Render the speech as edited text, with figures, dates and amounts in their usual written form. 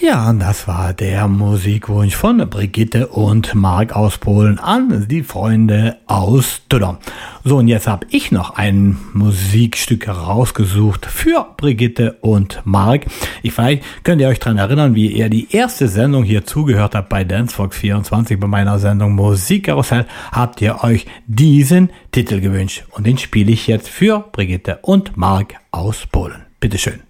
Ja, das war der Musikwunsch von Brigitte und Marc aus Polen an die Freunde aus Tüdder. So, und jetzt habe ich noch ein Musikstück rausgesucht für Brigitte und Marc. Vielleicht könnt ihr euch daran erinnern, wie ihr die erste Sendung hier zugehört habt bei Dancefox 24 bei meiner Sendung Musikkarussell. Habt ihr euch diesen Titel gewünscht und den spiele ich jetzt für Brigitte und Marc aus Polen. Bitteschön.